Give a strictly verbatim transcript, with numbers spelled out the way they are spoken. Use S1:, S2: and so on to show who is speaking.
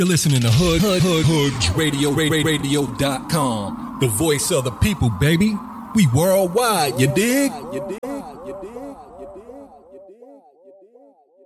S1: You're listening to Hood Hood Hood Hood Radio Radio dot com. The voice of the people, baby. We worldwide, you dig? You dig? You dig? You dig? You dig?